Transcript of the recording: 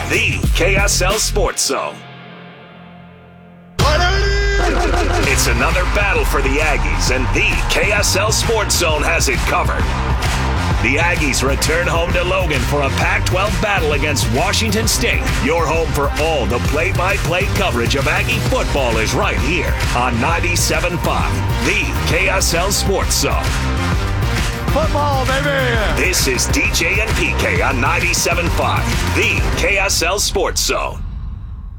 the KSL Sports Zone. It's another battle for the Aggies, and the KSL Sports Zone has it covered. The Aggies return home to Logan for a Pac-12 battle against Washington State. Your home for all the play-by-play coverage of Aggie football is right here on 97.5, the KSL Sports Zone. Football, baby! This is DJ and PK on 97.5, the KSL Sports Zone.